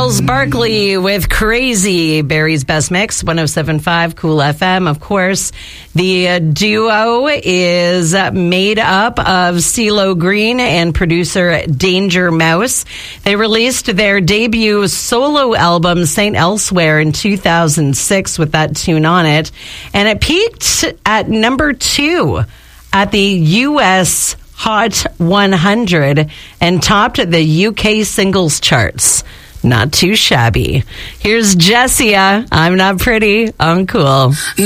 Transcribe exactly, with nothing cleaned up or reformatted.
Gnarls Barkley with Crazy, Barry's Best Mix, one oh seven point five Cool F M. Of course, the uh, duo is uh, made up of CeeLo Green and producer Danger Mouse. They released their debut solo album, Saint Elsewhere, in two thousand six with that tune on it. And it peaked at number two at the U S Hot one hundred and topped the U K singles charts. Not too shabby. Here's Jessia. I'm Not Pretty, I'm Cool.